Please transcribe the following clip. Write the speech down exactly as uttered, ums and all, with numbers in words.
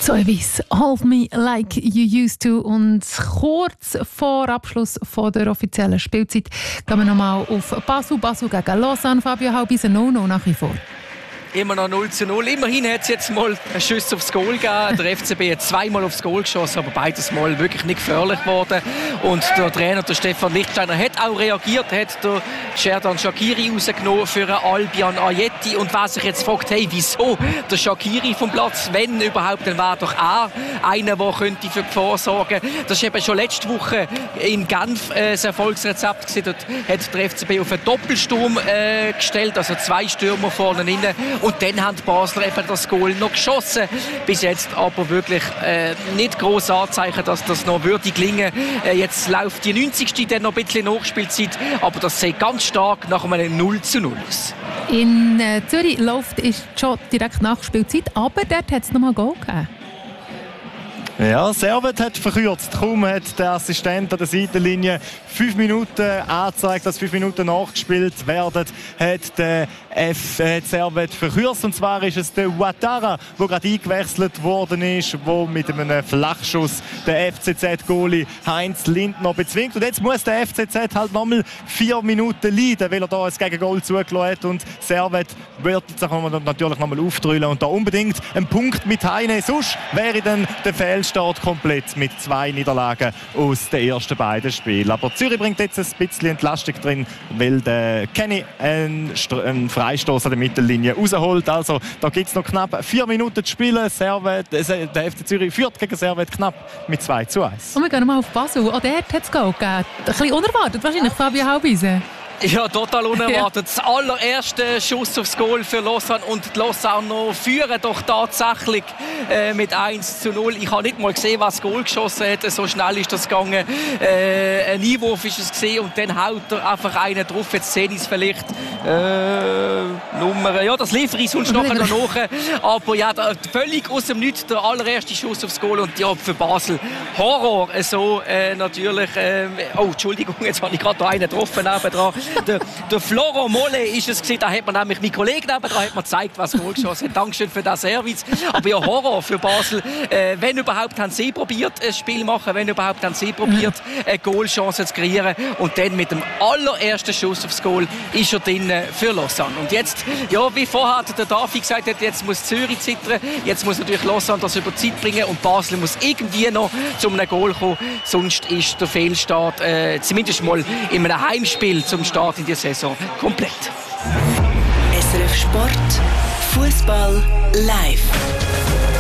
Zeuvis, Hold Me Like You Used To. Und kurz vor Abschluss von der offiziellen Spielzeit gehen wir nochmal auf Basel. Basel gegen Lausanne. Fabio Halbise, null null nach wie vor. Immer noch null zu null. Immerhin hat es jetzt mal einen Schuss aufs Goal gegeben. Der F C B hat zweimal aufs Goal geschossen, aber beides Mal wirklich nicht gefährlich geworden. Und der Trainer, der Stefan Lichtsteiner, hat auch reagiert, hat der Sherdan Shaqiri rausgenommen für einen Albian Ayeti. Und wer sich jetzt fragt, hey, wieso der Shaqiri vom Platz, wenn überhaupt, dann wäre doch er einer, der könnte für Gefahr sorgen könnte. Das war eben schon letzte Woche in Genf äh, ein Erfolgsrezept gewesen. Dort hat der F C B auf einen Doppelsturm äh, gestellt, also zwei Stürmer vorne rein. Und dann haben die Basler eben das Goal noch geschossen. Bis jetzt aber wirklich äh, nicht gross Anzeichen, dass das noch würde gelingen. Äh, jetzt läuft die neunzigste dann noch ein bisschen Nachspielzeit, aber das sieht ganz stark nach einem null zu null aus. In äh, Zürich läuft ist schon direkt nach Spielzeit, aber dort hat es noch mal Goal gegeben. Ja, Servet hat verkürzt. Kaum hat der Assistent an der Seitenlinie fünf Minuten angezeigt, dass fünf Minuten nachgespielt werden, hat der F hat Servet verkürzt. Und zwar ist es der Ouattara, der gerade eingewechselt worden ist, der mit einem Flachschuss der F C Z-Goalie Heinz Lindner bezwingt. Und jetzt muss der F C Z halt nochmal vier Minuten leiden, weil er da ein Gegengol zugelassen hat. Und Servet wird sich natürlich nochmal aufdrüllen und da unbedingt einen Punkt mit Heine. Sonst wäre dann der Fehlstart komplett mit zwei Niederlagen aus den ersten beiden Spielen. Aber Zürich bringt jetzt ein bisschen Entlastung drin, weil der Kenny einen, einen Freistoß an der Mittellinie rausholt. Also da gibt es noch knapp vier Minuten zu spielen. Servet, der F C Zürich führt gegen Servet knapp mit zwei zu eins. Und wir gehen mal auf Basel. Auch dort hat es Goal gegeben. Ein bisschen unerwartet wahrscheinlich, Fabio Halbise. Ja, total unerwartet. Ja. Das allererste Schuss aufs Goal für Lausanne und die Lausanne führen doch tatsächlich äh, mit eins zu null. Ich habe nicht mal gesehen, was das Goal geschossen hat. So schnell ist das gegangen. Äh, ein Einwurf ist es gesehen und dann haut er einfach einen drauf. Jetzt sehe ich es vielleicht. Äh, Nummer, ja, das liefere ich sonst nachher noch nach. Aber ja, der, völlig aus dem Nichts der allererste Schuss aufs Goal und ja, für Basel Horror. So äh, natürlich. Äh, oh, Entschuldigung, jetzt habe ich gerade einen getroffen nebendran. Der, der Floro Molle ist es gewesen, da hat man nämlich mein Kollege da hat man gezeigt, was Goal geschossen hat. Dankeschön für den Service. Aber ja, Horror für Basel. Äh, wenn überhaupt haben sie probiert, ein Spiel machen, wenn überhaupt haben sie probiert, eine Goalchance zu kreieren. Und dann mit dem allerersten Schuss aufs Goal ist er drin für Lausanne. Und jetzt, ja, wie vorher der Davi gesagt hat, jetzt muss Zürich zittern, jetzt muss natürlich Lausanne das über die Zeit bringen und Basel muss irgendwie noch zu einem Goal kommen. Sonst ist der Fehlstart, äh, zumindest mal in einem Heimspiel zum Start in der Saison komplett. S R F Sport, Fußball live.